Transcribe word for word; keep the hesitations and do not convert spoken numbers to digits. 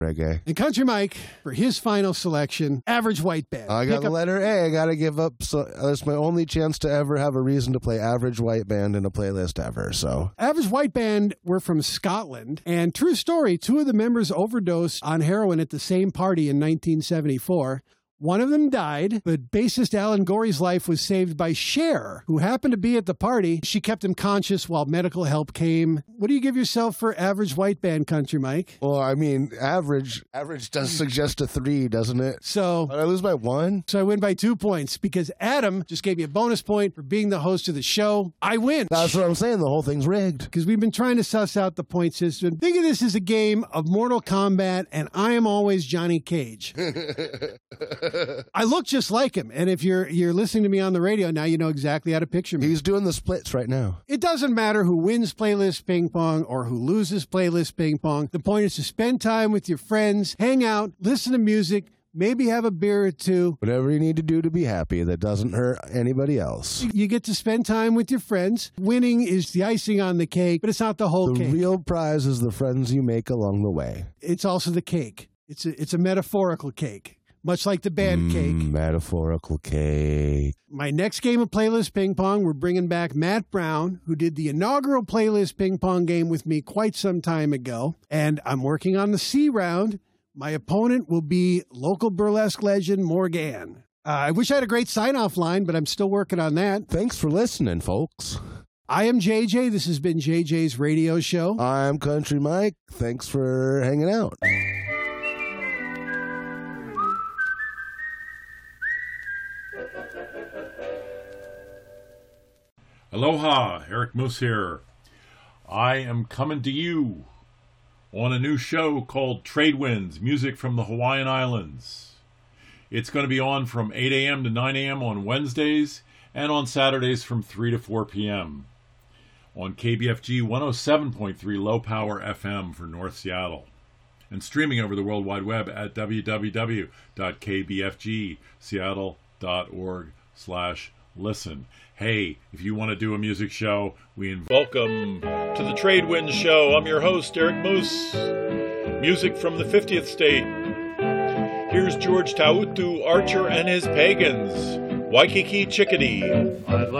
reggae. And Country Mike, for his final selection, Average White Band. I got Pick the up- letter A. I got to give up. So that's my only chance to ever have a reason to play Average White Band in a playlist ever. So Average White Band were from Scotland. And true story, two of the members overdosed on heroin at the same party in nineteen seventy-four. One of them died, but bassist Alan Gorey's life was saved by Cher, who happened to be at the party. She kept him conscious while medical help came. What do you give yourself for Average White Band, Country Mike? Well, I mean, average average does suggest a three, doesn't it? So, Did I lose by one? so I win by two points because Adam just gave me a bonus point for being the host of the show. I win. That's what I'm saying. The whole thing's rigged. Because we've been trying to suss out the point system. Think of this as a game of Mortal Kombat, and I am always Johnny Cage. I look just like him, and if you're you're listening to me on the radio now, you know exactly how to picture me. He's doing the splits right now. It doesn't matter who wins playlist ping pong or who loses playlist ping pong. The point is to spend time with your friends, hang out, listen to music, maybe have a beer or two. Whatever you need to do to be happy that doesn't hurt anybody else. You get to spend time with your friends. Winning is the icing on the cake, but it's not the whole The cake. real prize is the friends you make along the way. It's also the cake. It's a, it's a metaphorical cake. Much like the band Mm, cake. Metaphorical cake. My next game of Playlist Ping Pong, we're bringing back Matt Brown, who did the inaugural Playlist Ping Pong game with me quite some time ago. And I'm working on the C round. My opponent will be local burlesque legend Morgan. Uh, I wish I had a great sign-off line, but I'm still working on that. Thanks for listening, folks. I am J J. This has been J J's radio show. I'm Country Mike. Thanks for hanging out. Aloha, Eric Moose here. I am coming to you on a new show called Trade Winds, Music from the Hawaiian Islands. It's going to be on from eight a.m. to nine a.m. on Wednesdays and on Saturdays from three to four p.m. on K B F G one oh seven point three Low Power F M for North Seattle and streaming over the World Wide Web at w w w dot k b f g seattle dot org slash listen. Hey, if you want to do a music show, we invite. Welcome to the Trade Winds Show. I'm your host, Eric Moose. Music from the fiftieth state. Here's George Tautu Archer and his Pagans. Waikiki Chickadee. I'd